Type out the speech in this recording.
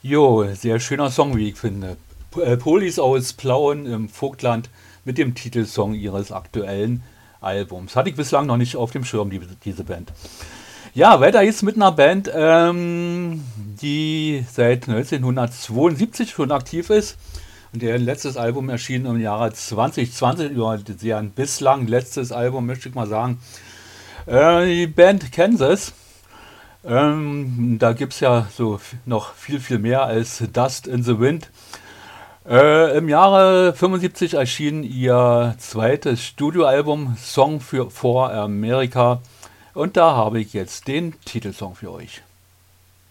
Jo, sehr schöner Song, wie ich finde. Polis aus Plauen im Vogtland mit dem Titelsong ihres aktuellen Albums. Hatte ich bislang noch nicht auf dem Schirm, diese Band. Ja, weiter geht's mit einer Band, die seit 1972 schon aktiv ist. Und deren letztes Album erschien im Jahre 2020, über deren bislang letztes Album, möchte ich mal sagen. Die Band Kansas. Da gibt es ja so noch viel, viel mehr als Dust in the Wind. Im Jahre 75 erschien ihr zweites Studioalbum Song for America und da habe ich jetzt den Titelsong für euch.